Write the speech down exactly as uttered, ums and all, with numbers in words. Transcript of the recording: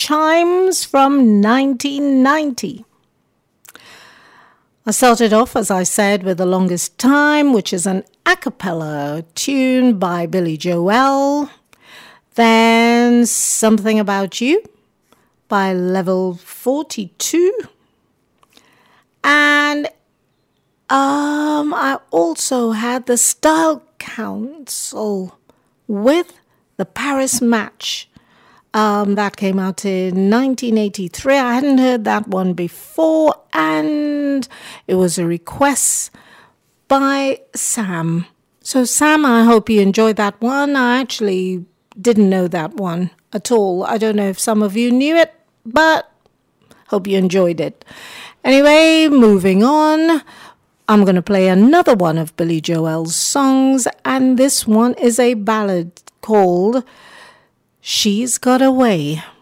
Chimes from nineteen ninety. I started off, as I said, with The Longest Time, which is an a cappella tune by Billy Joel. Then Something About You by Level forty-two. And um, I also had the Style Council with the Paris Match. Um, that came out in nineteen eighty-three. I hadn't heard that one before, and it was a request by Sam. So Sam, I hope you enjoyed that one. I actually didn't know that one at all. I don't know if some of you knew it, but hope you enjoyed it. Anyway, moving on. I'm going to play another one of Billy Joel's songs, and this one is a ballad called She's Got Away.